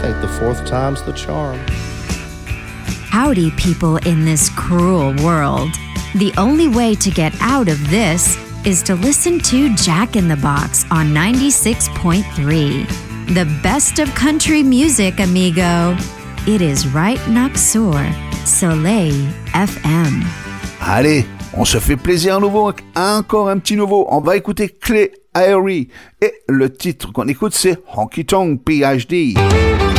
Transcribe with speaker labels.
Speaker 1: think the fourth time's the charm.
Speaker 2: Howdy, people in this cruel world. The only way to get out of this is to listen to Jack in the Box on 96.3. The best of country music, amigo. It is right next door, Soleil FM.
Speaker 3: Allez, on se fait plaisir à nouveau avec encore un petit nouveau. On va écouter Clay Airy et le titre qu'on écoute c'est Honky Tonk PhD.